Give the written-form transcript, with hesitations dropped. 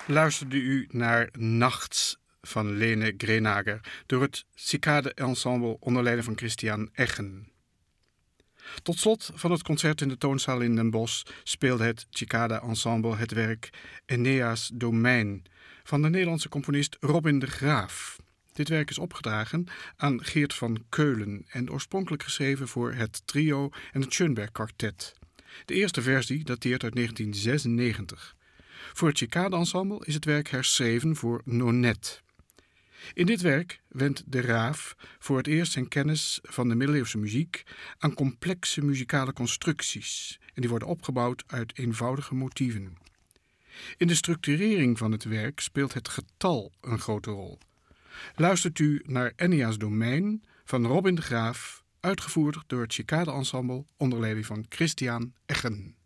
luisterde u naar Nachts van Lene Greenhager door het Cicade Ensemble onder leiding van Christian Eggen. Tot slot van het concert in de Toonzaal in Den Bosch speelde het Cicade Ensemble het werk Eneas Domein van de Nederlandse componist Robin de Graaf. Dit werk is opgedragen aan Geert van Keulen en oorspronkelijk geschreven voor het trio en het Schönberg Quartet. De eerste versie dateert uit 1996. Voor het Cicade Ensemble is het werk herschreven voor Nonet. In dit werk wendt de Graaf voor het eerst zijn kennis van de middeleeuwse muziek aan complexe muzikale constructies en die worden opgebouwd uit eenvoudige motieven. In de structurering van het werk speelt het getal een grote rol. Luistert u naar Eneas Domein van Robin de Graaf, uitgevoerd door het Cicade Ensemble onder leiding van Christian Eggen.